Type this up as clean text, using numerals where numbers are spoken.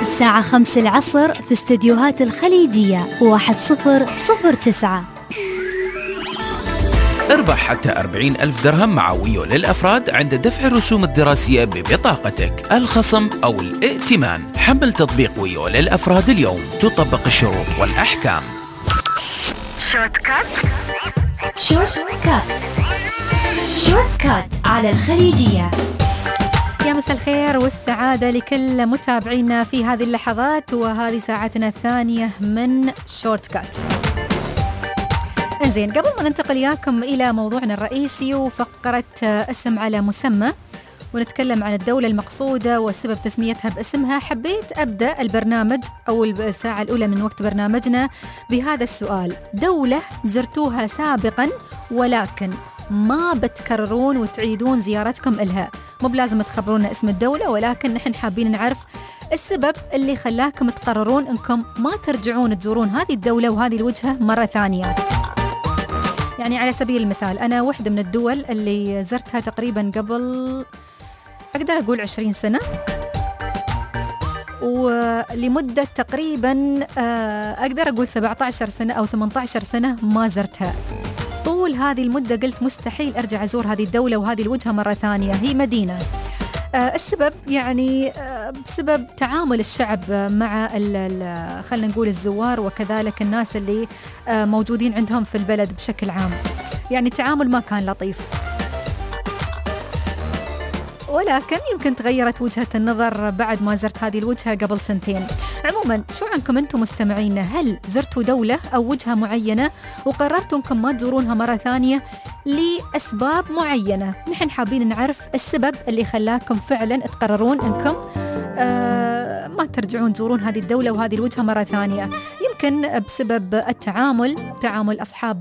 الساعة 5 العصر في استديوهات الخليجية 1009. اربح حتى 40,000 درهم مع ويو للأفراد عند دفع الرسوم الدراسية ببطاقتك، الخصم أو الائتمان. حمل تطبيق ويو للأفراد اليوم، تطبق الشروط والأحكام. شورت كات على الخليجية. يا مساء الخير والسعادة لكل متابعينا في هذه اللحظات، وهذه ساعتنا الثانية من شورت كات. انزين، قبل ما ننتقل إياكم إلى موضوعنا الرئيسي وفقرة اسم على مسمى ونتكلم عن الدولة المقصودة وسبب تسميتها باسمها، حبيت أبدأ البرنامج أو الساعة الأولى من وقت برنامجنا بهذا السؤال: دولة زرتوها سابقا ولكن ما بتكررون وتعيدون زيارتكم إلها. مو بلازم تخبرونا اسم الدولة، ولكن نحن حابين نعرف السبب اللي خلاكم تقررون أنكم ما ترجعون تزورون هذه الدولة وهذه الوجهة مرة ثانية. يعني على سبيل المثال، أنا واحدة من الدول اللي زرتها تقريبا قبل أقدر أقول 20 سنة، ولمدة تقريبا أقدر أقول 17 سنة أو 18 سنة ما زرتها. طول هذه المدة قلت مستحيل أرجع أزور هذه الدولة وهذه الوجهة مرة ثانية. هي مدينة السبب يعني بسبب تعامل الشعب مع خلنا نقول الزوار وكذلك الناس اللي موجودين عندهم في البلد بشكل عام. يعني التعامل ما كان لطيف، ولكن يمكن تغيرت وجهة النظر بعد ما زرت هذه الوجهة قبل سنتين. عموما شو عنكم أنتم مستمعين؟ هل زرتوا دولة أو وجهة معينة وقررتوا أنكم ما تزورونها مرة ثانية لأسباب معينة؟ نحن حابين نعرف السبب اللي خلاكم فعلا تقررون أنكم ما ترجعون تزورون هذه الدولة وهذه الوجهة مرة ثانية. يمكن بسبب التعامل، تعامل أصحاب